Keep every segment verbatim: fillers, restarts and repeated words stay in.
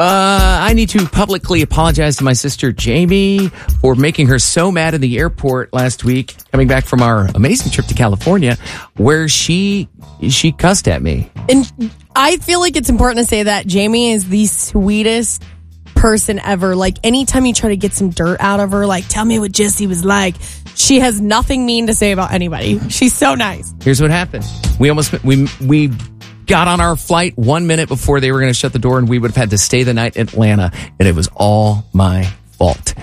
Uh, I need to publicly apologize to my sister Jamie for making her so mad in the airport last week, coming back from our amazing trip to California, where she she cussed at me. And I feel like it's important to say that Jamie is the sweetest person ever. Like, anytime you try to get some dirt out of her, like, tell me what Jesse was like, she has nothing mean to say about anybody. She's so nice. Here's what happened. We almost we we got on our flight one minute before they were going to shut the door, and we would have had to stay the night in Atlanta, and it was all my fault.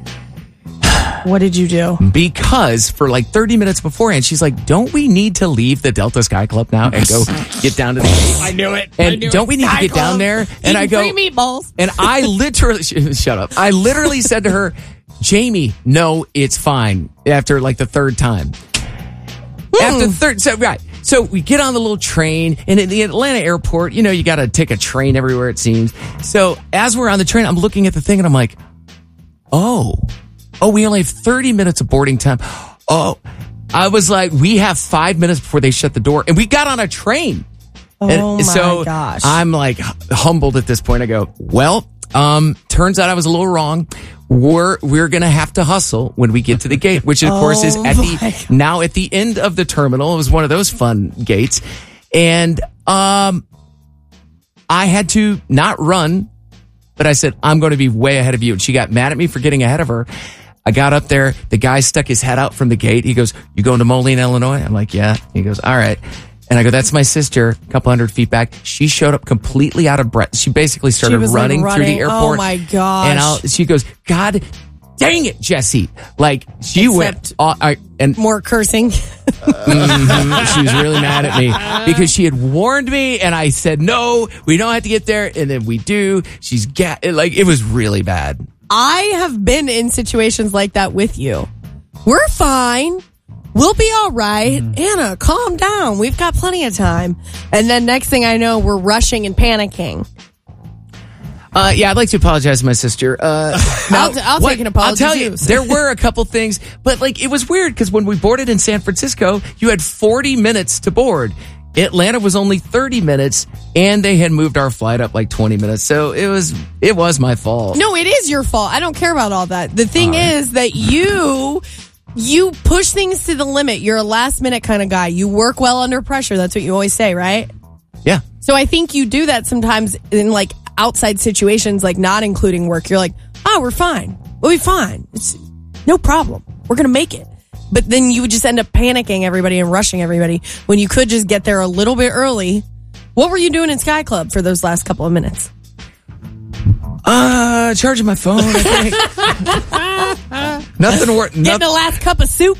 What did you do? Because for like thirty minutes beforehand, she's like, don't we need to leave the Delta Sky Club now and go get down to the gate? I knew it. And I knew don't it. we need Sky to get Club. down there? And Eating I go, free meatballs. And I literally, shut up. I literally said to her, Jamie, no, it's fine. After like the third time. Hmm. After the third, so right. So we get on the little train, and in the Atlanta airport, you know, you got to take a train everywhere, it seems. So as we're on the train, I'm looking at the thing, and I'm like, oh, oh, we only have thirty minutes of boarding time. Oh, I was like, we have five minutes before they shut the door, and we got on a train. Oh, and my so gosh. I'm like humbled at this point. I go, well, um, turns out I was a little wrong. We're we're gonna have to hustle when we get to the gate, which of oh course is at the God. now at the end of the terminal. It was one of those fun gates, and um, I had to not run, but I said I'm going to be way ahead of you. And she got mad at me for getting ahead of her. I got up there. The guy stuck his head out from the gate. He goes, "You going to Moline, Illinois?" I'm like, "Yeah." He goes, "All right." And I go, "That's my sister," a couple hundred feet back. She showed up completely out of breath. She basically started was, running, like, running through the airport. Oh, my gosh. And I'll, she goes, "God dang it, Jesse." Like, she Except went... Uh, I, and more cursing. mm-hmm, she was really mad at me because she had warned me, and I said, no, we don't have to get there. And then we do. She's... Ga- like, it was really bad. I have been in situations like that with you. We're fine. We'll be all right. Mm. Anna, calm down. We've got plenty of time. And then next thing I know, we're rushing and panicking. Uh, yeah, I'd like to apologize to my sister. Uh, now, I'll, t- I'll what, take an apology. I'll tell you, there were a couple things, but like it was weird because when we boarded in San Francisco, you had forty minutes to board. Atlanta was only thirty minutes, and they had moved our flight up like twenty minutes. So it was it was my fault. No, it is your fault. I don't care about all that. The thing right. is that you... You push things to the limit. You're a last minute kind of guy. You work well under pressure. That's what you always say, right? Yeah. So I think you do that sometimes in like outside situations, like not including work. You're like, oh, we're fine. We'll be fine. It's no problem. We're going to make it. But then you would just end up panicking everybody and rushing everybody when you could just get there a little bit early. What were you doing in Sky Club for those last couple of minutes? Uh, charging my phone, I think. Nothing worth. Getting the last cup of soup.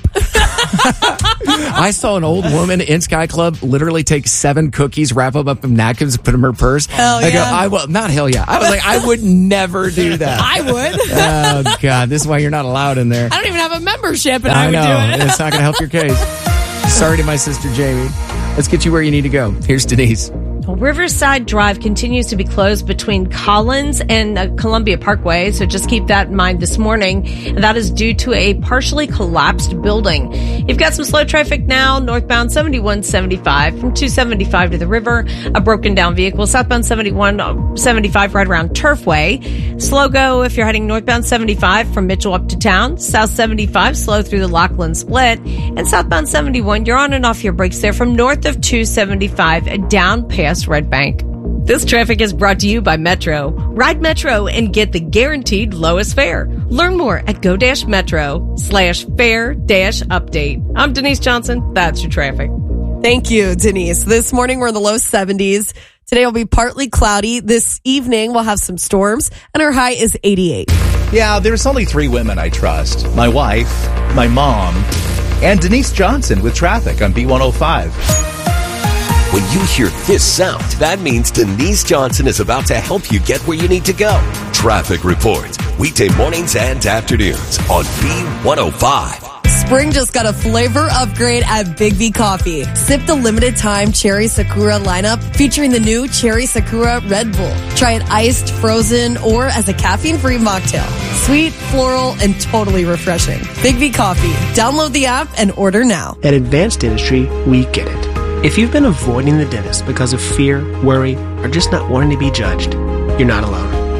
I saw an old woman in Sky Club literally take seven cookies, wrap them up in napkins, put them in her purse. Hell I yeah. go, I will, not hell yeah. I was like, I would never do that. I would. Oh, God. This is why you're not allowed in there. I don't even have a membership, and I, I would know. do it. It's not going to help your case. Sorry to my sister, Jamie. Let's get you where you need to go. Here's Denise. Riverside Drive continues to be closed between Collins and uh, Columbia Parkway, so just keep that in mind this morning. And that is due to a partially collapsed building. You've got some slow traffic now, northbound seventy-one seventy-five from two seventy-five to the river. A broken down vehicle, southbound seventy-one seventy-five right around Turfway. Slow go if you're heading northbound seventy-five from Mitchell up to town. South seventy-five, slow through the Lockland Split. And southbound seventy-one, you're on and off your brakes there from north of two seventy-five down past Red Bank. This traffic is brought to you by Metro. Ride Metro and get the guaranteed lowest fare. Learn more at go-metro slash fare dash update. I'm Denise Johnson. That's your traffic. Thank you, Denise. This morning we're in the low seventies. Today will be partly cloudy. This evening we'll have some storms, and our high is eighty-eight. Yeah, there's only three women I trust. My wife, my mom, and Denise Johnson with traffic on B one oh five. When you hear this sound, that means Denise Johnson is about to help you get where you need to go. Traffic reports, weekday mornings and afternoons on B one oh five. Spring just got a flavor upgrade at Big V Coffee. Sip the limited time Cherry Sakura lineup featuring the new Cherry Sakura Red Bull. Try it iced, frozen, or as a caffeine-free mocktail. Sweet, floral, and totally refreshing. Big V Coffee. Download the app and order now. At Advanced Dentistry, we get it. If you've been avoiding the dentist because of fear, worry, or just not wanting to be judged, you're not alone.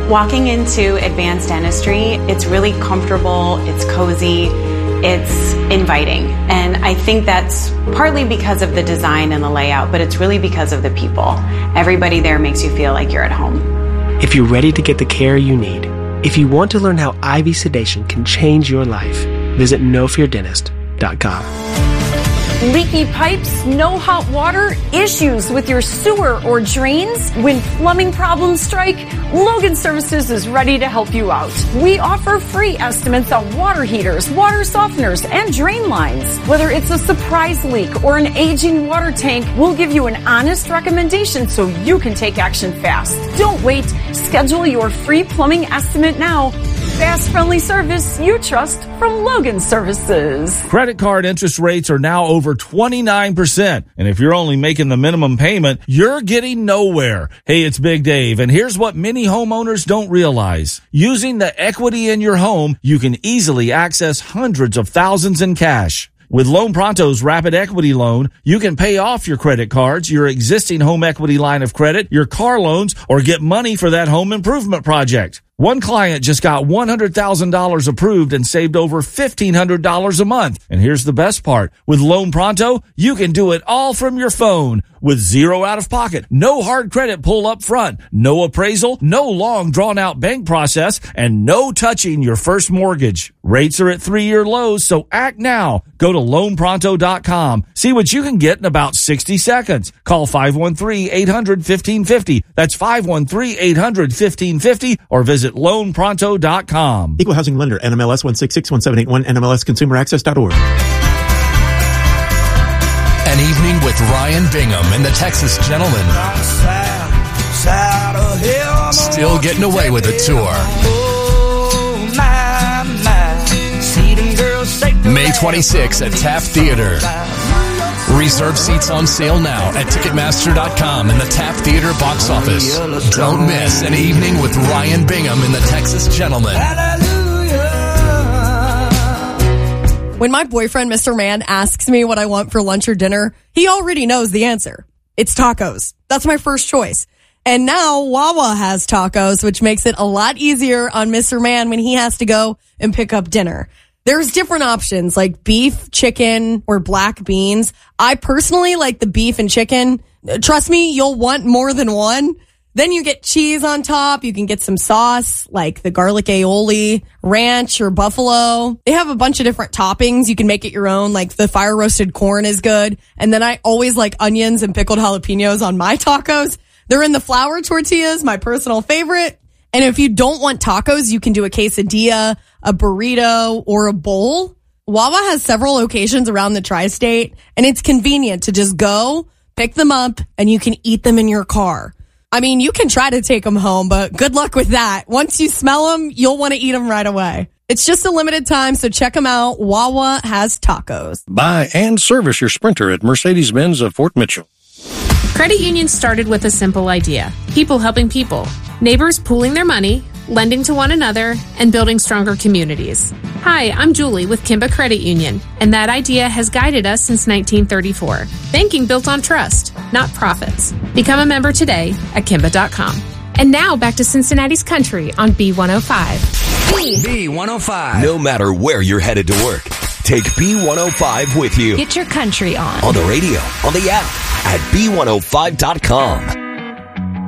Walking into Advanced Dentistry, it's really comfortable, it's cozy, it's inviting. And I think that's partly because of the design and the layout, but it's really because of the people. Everybody there makes you feel like you're at home. If you're ready to get the care you need, if you want to learn how I V sedation can change your life, visit no fear dentist dot com. Leaky pipes, no hot water, issues with your sewer or drains? When plumbing problems strike, Logan Services is ready to help you out. We offer free estimates on water heaters, water softeners, and drain lines. Whether it's a surprise leak or an aging water tank, we'll give you an honest recommendation so you can take action fast. Don't wait. Schedule your free plumbing estimate now. Fast, friendly service you trust from Logan Services. Credit card interest rates are now over twenty-nine percent. And if you're only making the minimum payment, you're getting nowhere. Hey, it's Big Dave, and here's what many homeowners don't realize. Using the equity in your home, you can easily access hundreds of thousands in cash. With Loan Pronto's Rapid Equity Loan, you can pay off your credit cards, your existing home equity line of credit, your car loans, or get money for that home improvement project. One client just got one hundred thousand dollars approved and saved over fifteen hundred dollars a month. And here's the best part. With Loan Pronto, you can do it all from your phone with zero out of pocket, no hard credit pull up front, no appraisal, no long drawn out bank process, and no touching your first mortgage. Rates are at three-year lows, so act now. Go to loan pronto dot com. See what you can get in about sixty seconds. Call five one three, eight hundred, fifteen fifty. That's five one three, eight hundred, fifteen fifty or visit loan pronto dot com. Equal Housing Lender, N M L S one six six one seven eight one, N M L S consumer access dot org. An evening with Ryan Bingham and the Texas Gentlemen. Still getting away with a tour. May twenty-sixth at Taft Theater. Reserve seats on sale now at ticketmaster dot com and the Taft Theater box office. Don't miss an evening with Ryan Bingham and the Texas Gentlemen. When my boyfriend, Mister Man, asks me what I want for lunch or dinner, he already knows the answer. It's tacos. That's my first choice. And now Wawa has tacos, which makes it a lot easier on Mister Man when he has to go and pick up dinner. There's different options like beef, chicken, or black beans. I personally like the beef and chicken. Trust me, you'll want more than one. Then you get cheese on top. You can get some sauce like the garlic aioli, ranch, or buffalo. They have a bunch of different toppings. You can make it your own, like the fire roasted corn is good. And then I always like onions and pickled jalapenos on my tacos. They're in the flour tortillas, my personal favorite. And if you don't want tacos, you can do a quesadilla, a burrito, or a bowl. Wawa has several locations around the tri-state, and it's convenient to just go, pick them up, and you can eat them in your car. I mean, you can try to take them home, but good luck with that. Once you smell them, you'll want to eat them right away. It's just a limited time, so check them out. Wawa has tacos. Buy and service your Sprinter at Mercedes-Benz of Fort Mitchell. Credit union started with a simple idea. People helping people. Neighbors pooling their money, lending to one another, and building stronger communities. Hi, I'm Julie with Kimba Credit Union, and that idea has guided us since nineteen thirty-four. Banking built on trust, not profits. Become a member today at kimba dot com. And now back to Cincinnati's Country on B one oh five. B, B one oh five. No matter where you're headed to work, take B one oh five with you. Get your country on. On the radio, on the app, at B one oh five dot com.